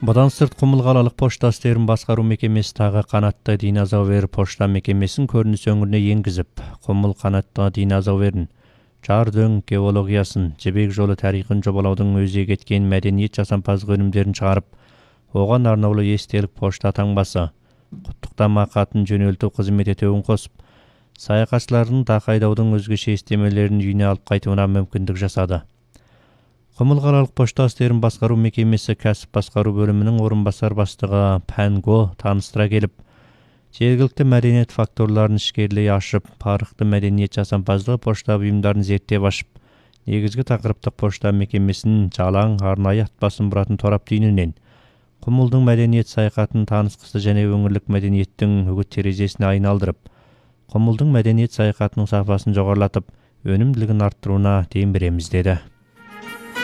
Бұдан сырт Құмыл қалалық пошта істерін басқару мекемесі тағы қанатты динозавр пошта мекемесін көрініс өңіріне енгізіп, Құмыл қанатты динозаврын, жар дөң геологиясын, жібек жолы тарихын жобалаудың өзегі еткен мәдениет жасампаздық өнімдерін шығарып, оған арнаулы естелік пошта таңбасы, құттықтама хатын жөнелту қызмет етуін қосып, саяхатшылардың тақайдаудың өзгеше естемелерін үйіне алып қайтуына мүмкіндік жасады. Құмыл қалалық пошта істерін басқару мекемесі кәсіп басқару бөлімінің орынбасар бастығы Пәнго таныстыра келіп, жергілікті мәдениет факторларын ішкерлей ашып, парықты мәдениет жасампаздығы пошта бұйымдарын зерттеп ашып, негізгі тақырыптық пошта мекемесінің жалаң арнайы атбасын бұратын торап түйінінен Құмылдың мәдениет саяхатын танысқысы және өңірлік мәдениеттің үгіт терезесіне айналдырып, Құмылдың мәдениет саяхатының сапасын жоғарлатып, өнімділігін арттыруына дем береміз деді.